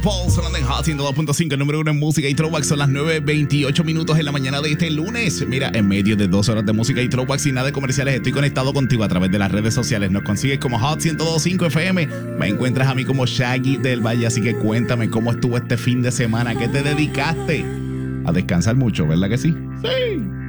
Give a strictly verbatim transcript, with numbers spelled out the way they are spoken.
Paul sonando en Hot ciento dos punto cinco, número uno en música y throwback. Son las nueve veintiocho minutos en la mañana de este lunes. Mira, en medio de dos horas de música y throwback sin nada de comerciales, estoy conectado contigo a través de las redes sociales. Nos consigues como Hot ciento dos punto cinco F M. Me encuentras a mí como Shaggy del Valle. Así que cuéntame cómo estuvo este fin de semana. ¿Qué te dedicaste? A descansar mucho, ¿verdad que sí? Sí.